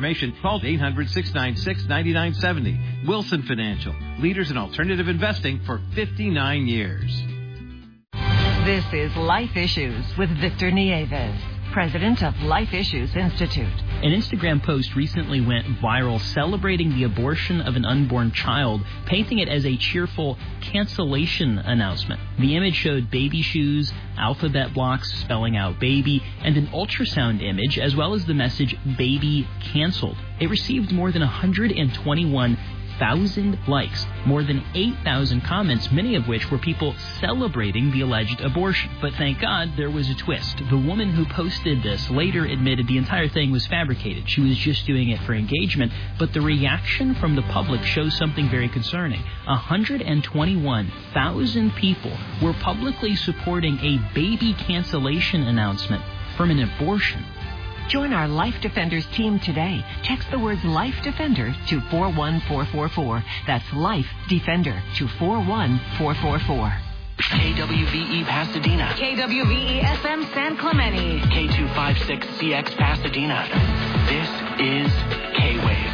information, call 800-696-9970. Wilson Financial, leaders in alternative investing for 59 years. This is Life Issues with Victor Nieves, president of Life Issues Institute. An Instagram post recently went viral celebrating the abortion of an unborn child, painting it as a cheerful cancellation announcement. The image showed baby shoes, alphabet blocks spelling out baby, and an ultrasound image, as well as the message baby canceled. It received more than 121,000 likes, more than 8,000 comments, many of which were people celebrating the alleged abortion. But thank God there was a twist. The woman who posted this later admitted the entire thing was fabricated. She was just doing it for engagement, but the reaction from the public shows something very concerning. 121,000 people were publicly supporting a baby cancellation announcement from an abortion. Join our Life Defenders team today. Text the words Life Defender to 41444. That's Life Defender to 41444. KWVE Pasadena. KWVE FM San Clemente. K256CX Pasadena. This is K-Wave.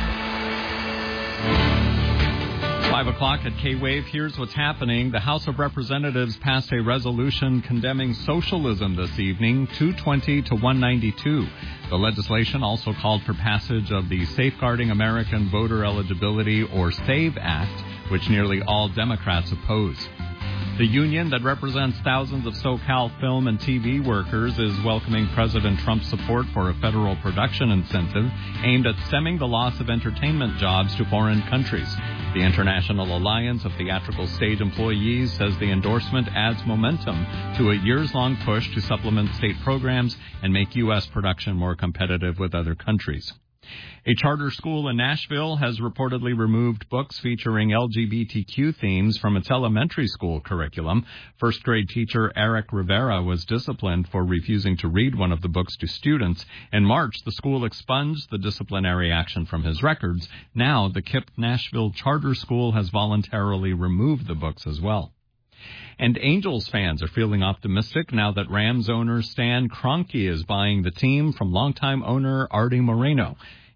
5 o'clock at K-Wave. Here's what's happening. The House of Representatives passed a resolution condemning socialism this evening, 220 to 192. The legislation also called for passage of the Safeguarding American Voter Eligibility, or SAVE Act, which nearly all Democrats oppose. The union that represents thousands of SoCal film and TV workers is welcoming President Trump's support for a federal production incentive aimed at stemming the loss of entertainment jobs to foreign countries. The International Alliance of Theatrical Stage Employees says the endorsement adds momentum to a years-long push to supplement state programs and make U.S. production more competitive with other countries. A charter school in Nashville has reportedly removed books featuring LGBTQ themes from its elementary school curriculum. First-grade teacher Eric Rivera was disciplined for refusing to read one of the books to students. In March, the school expunged the disciplinary action from his records. Now, the KIPP Nashville Charter School has voluntarily removed the books as well. And Angels fans are feeling optimistic now that Rams owner Stan Kroenke is buying the team from longtime owner Artie Moreno.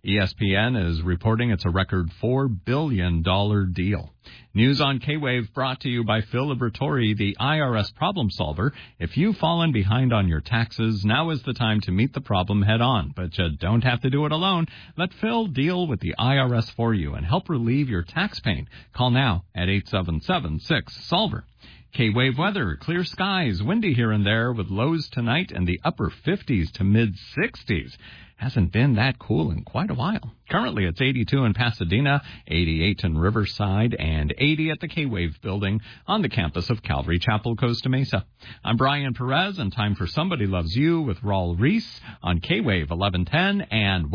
ESPN is reporting it's a record $4 billion deal. News on K-Wave brought to you by Phil Liberatore, the IRS problem solver. If you've fallen behind on your taxes, now is the time to meet the problem head on. But you don't have to do it alone. Let Phil deal with the IRS for you and help relieve your tax pain. Call now at 877-6-SOLVER. K-Wave weather, clear skies, windy here and there with lows tonight in the upper 50s to mid-60s. Hasn't been that cool in quite a while. Currently, it's 82 in Pasadena, 88 in Riverside, and 80 at the K-Wave building on the campus of Calvary Chapel, Costa Mesa. I'm Brian Perez, and time for Somebody Loves You with Raul Reese on K-Wave 1110 and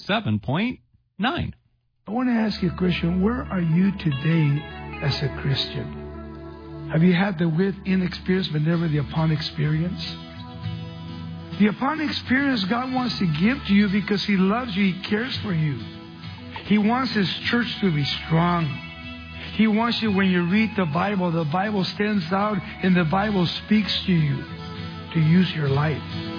107.9. I want to ask you, Christian, where are you today as a Christian? Have you had the with-in experience but never the upon experience? The upon experience God wants to give to you because He loves you. He cares for you. He wants His church to be strong. He wants you, when you read the Bible stands out and the Bible speaks to you, to use your life.